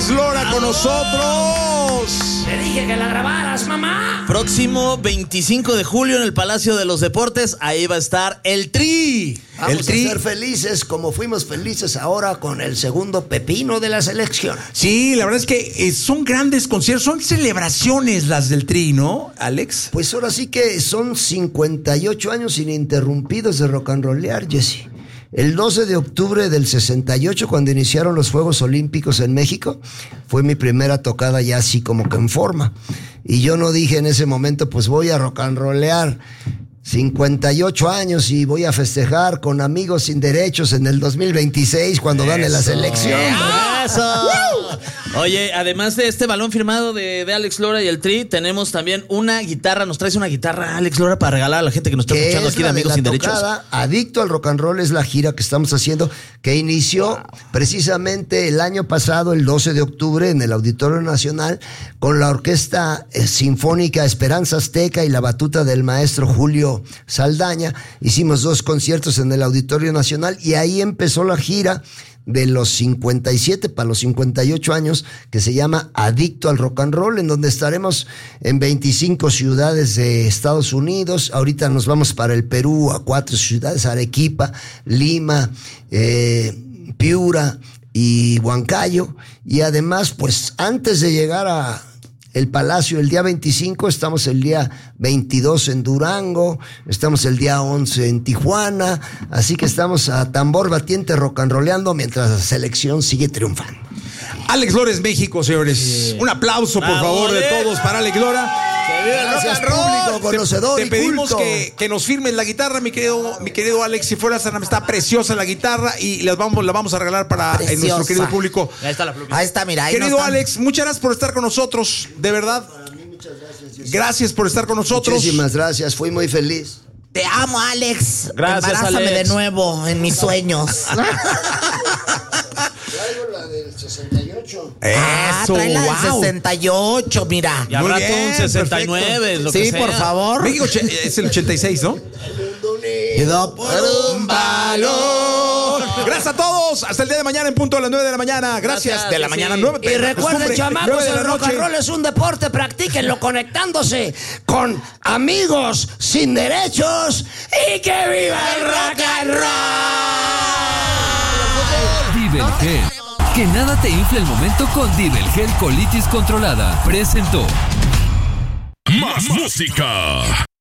Alex Lora con nosotros. Te dije que la grabaras, mamá. Próximo 25 de julio en el Palacio de los Deportes, ahí va a estar el Tri. Vamos a ser felices como fuimos felices ahora con el segundo pepino de la selección. Sí, la verdad es que son grandes conciertos, son celebraciones las del Tri, ¿no, Alex? Pues ahora sí que son 58 años ininterrumpidos de rock and rollear, Jesse. El 12 de octubre del 68, cuando iniciaron los Juegos Olímpicos en México, fue mi primera tocada ya así como que en forma. Y yo no dije en ese momento, pues voy a rock and rollear 58 años y voy a festejar con amigos sin derechos en el 2026 cuando gane la selección. ¡Eso! Oye, además de este balón firmado de Alex Lora y el Tri, tenemos también una guitarra. Nos traes una guitarra, Alex Lora, para regalar a la gente que nos está escuchando aquí de Amigos Sin Derechos. Adicto al Rock and Roll es la gira que estamos haciendo, que inició precisamente el año pasado, el 12 de octubre, en el Auditorio Nacional, con la Orquesta Sinfónica Esperanza Azteca y la batuta del maestro Julio Saldaña. Hicimos 2 conciertos en el Auditorio Nacional y ahí empezó la gira de los 57 para los 58 años, que se llama Adicto al Rock and Roll, en donde estaremos en 25 ciudades de Estados Unidos. Ahorita nos vamos para el Perú a 4 ciudades: Arequipa, Lima, Piura y Huancayo. Y además, pues antes de llegar a el Palacio el día 25, estamos el día 22 en Durango, estamos el día 11 en Tijuana, así que estamos a tambor batiente rock and roleando mientras la selección sigue triunfando. Alex Lora es México, señores. Sí. Un aplauso, por favor, de todos para Alex Lora. Gracias, público conocedor. Te pedimos que nos firmes la guitarra, mi querido Alex. Si fueras, está preciosa la guitarra y la vamos a regalar para nuestro querido público. Ahí está la pluma. Ahí está, mira. Ahí querido Alex, muchas gracias por estar con nosotros, de verdad. Para mí, muchas gracias. Gracias por estar con nosotros. Muchísimas gracias, fui muy feliz. Te amo, Alex. Gracias, Embarázame Alex. de nuevo en mis sueños. Traigo la del 68. Eso, trae la del 68, mira. Y al Muy rato bien, un 69, lo que Sí, sea. por favor. México es el 86, ¿no? Quedó por un valor. Gracias a todos. Hasta el día de mañana en punto a las 9 de la mañana. Gracias. De la mañana, 9. Y recuerden, chamacos, el rock and roll es un deporte, practíquenlo conectándose con Amigos Sin Derechos y que viva el rock and roll. Dibelgel. Que nada te infle el momento con Dibelgel Colitis Controlada. Presentó Más música.